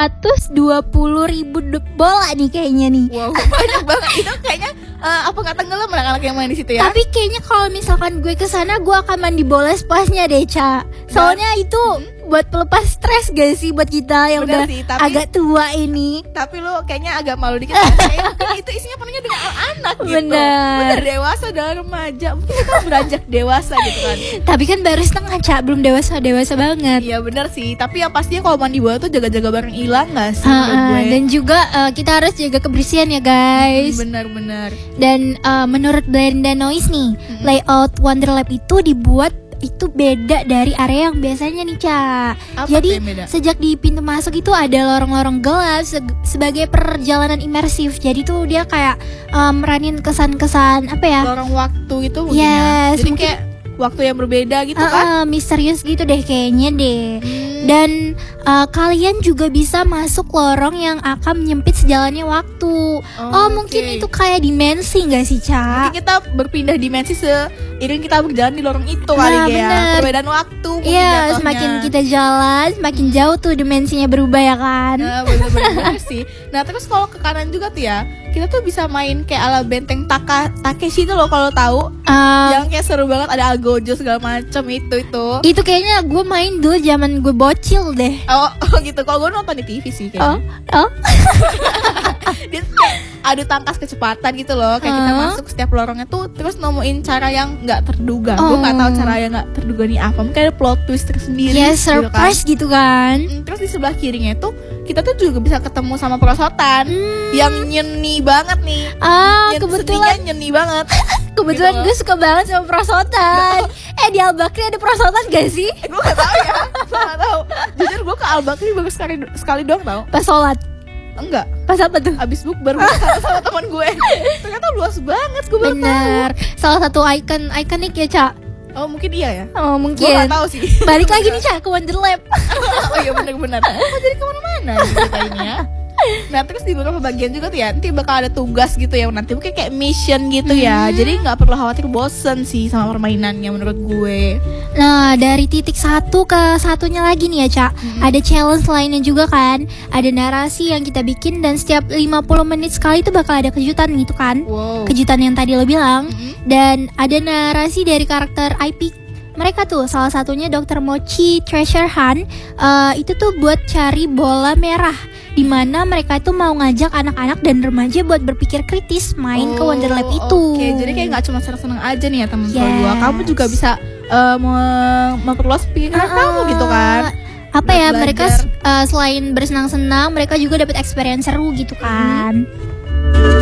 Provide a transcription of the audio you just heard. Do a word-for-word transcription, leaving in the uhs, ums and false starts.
ratus dua puluh ribu bola nih kayaknya nih. Wow, banyak banget. Itu kayaknya uh, apa nggak tenggelam anak-anak yang main di situ ya? Tapi kayaknya kalau misalkan gue kesana, gue akan mandi bola sepasnya deh, Ca. Soalnya Dan, itu hmm? buat pelepas stres gak sih buat kita yang Bener udah sih, tapi, agak tua ini. Tapi lo kayaknya agak malu dikit kan? Kayak itu isinya penuhnya dengan anak gitu. Bener. Udah dewasa, udah remaja, mungkin kita beranjak dewasa gitu kan. Tapi kan baru setengah, Ca, belum dewasa-dewasa banget. Iya benar sih, tapi yang pastinya kalau mandi bola tuh jaga-jaga barang hilang gak sih? Ha, gue. Dan juga uh, kita harus jaga kebersihan ya guys. Benar-benar. Dan uh, menurut Brenda Noise nih, mm-hmm. layout Wonderlab itu dibuat itu beda dari area yang biasanya nih, Ca. Apa Jadi sejak di pintu masuk itu ada lorong-lorong gelap se- sebagai perjalanan imersif. Jadi tuh dia kayak um, meranin kesan-kesan apa ya? Lorong waktu itu mungkin yes, ya. Jadi mungkin, kayak waktu yang berbeda gitu uh, kan? Uh, misterius gitu deh kayaknya deh. Hmm. Dan uh, kalian juga bisa masuk lorong yang akan menyempit sejalannya waktu. Oh, oh okay. Mungkin itu kayak dimensi gak sih, Ca? Mungkin kita berpindah dimensi seiring kita berjalan di lorong itu kali nah, ya. Perbedaan waktu. Iya, semakin kita jalan, semakin hmm. jauh tuh dimensinya berubah ya kan? Nah, bener-bener sih. Nah terus kalau ke kanan juga tuh ya, kita tuh bisa main kayak ala benteng Taka, Takeshi itu loh kalau tahu. Uh, yang kayak seru banget, ada Algojo segala macam itu itu. Itu kayaknya gue main dulu zaman gue bocil deh. Oh, oh gitu. Kalau gue nonton di T V sih kayaknya. Oh, oh. Dia kayak adu tangkas kecepatan gitu loh. Kayak uh. kita masuk setiap lorongnya tuh terus nemuin cara yang nggak terduga. Oh. Gue nggak tahu cara yang nggak terduga nih apa. Mungkin ada plot twist tersendiri. Yes, surprise gitu kan. Gitu kan. Terus di sebelah kirinya tuh kita tuh juga bisa ketemu sama perosotan hmm. yang nyeni banget nih. Ah, kebetulan nyeni banget. Kebetulan gitu gue suka banget sama perosotan. Eh di Al-Bakri ada perosotan gak sih? Eh, gue gak tahu ya. Gue gak tahu. Jujur gue ke Al-Bakri baru sekali sekali doang tau. Pas sholat? Enggak. Pas apa tuh? Abis bukber sama, sama teman gue. Ternyata luas banget. Gue baru bener tahu. Salah satu ikon ikonik ya, Ca. Oh mungkin iya ya. Oh mungkin. Gue gak tahu sih. Balik lagi nih, Ca, ke Wonderlab. Oh iya benar-benar. Oh jadi kemana-mana gitu ini ya. Nah terus di beberapa bagian juga tuh ya, nanti bakal ada tugas gitu ya, nanti mungkin kayak mission gitu ya. hmm. Jadi gak perlu khawatir bosen sih sama permainannya menurut gue. Nah dari titik satu ke satunya lagi nih ya, Ca, hmm. ada challenge lainnya juga kan. Ada narasi yang kita bikin dan setiap lima puluh menit sekali itu bakal ada kejutan gitu kan. Wow. Kejutan yang tadi lo bilang. hmm. Dan ada narasi dari karakter I P mereka tuh, salah satunya dokter Mochi Treasure Hunt. uh, Itu tuh buat cari bola merah, dimana mereka itu mau ngajak anak-anak dan remaja buat berpikir kritis main oh, ke Wonderlab itu. Oke, okay. Jadi kayak gak cuma seneng-seneng aja nih ya teman-teman yes. gue. Kamu juga bisa uh, me- memperluas pikiran uh, kamu gitu kan. Apa ya, belajar. Mereka uh, selain bersenang-senang, mereka juga dapat experience seru gitu kan. hmm.